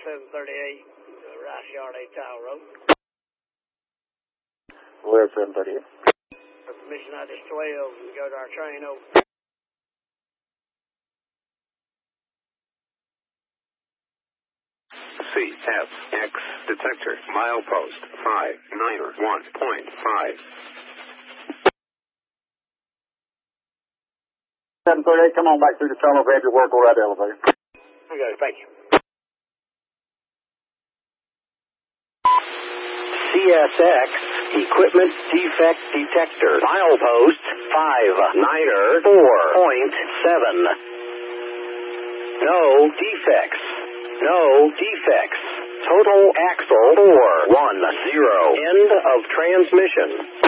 738, Rice Yard, 8 Tile Road. Where's 738? Permission out this 12 and go to our train over. CFX detector, milepost 591.5. 738, come on back through the tunnel, grab your work over that elevator. Okay, thank you. CSX equipment defect detector, milepost 594.7. No defects. No defects. Total axle 410. End of transmission.